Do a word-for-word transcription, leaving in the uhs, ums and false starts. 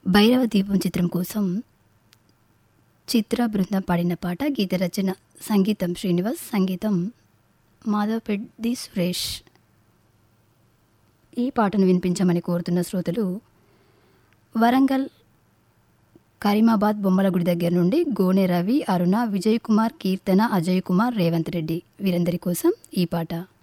భైరవ దీపం చిత్రం కోసం చిత్ర బృందం పాడిన పాట. గీత రచన సంగీతం శ్రీనివాస్, సంగీతం మాధవపెద్ది సురేష్. ఈ పాటను వినిపించమని కోరుతున్న శ్రోతలు వరంగల్ కరీమాబాద్ బొమ్మల గుడి దగ్గర నుండి గోనె రవి, అరుణ, విజయ్ కుమార్, కీర్తన, అజయ్ కుమార్, రేవంత్ రెడ్డి వీరందరి కోసం ఈ పాట.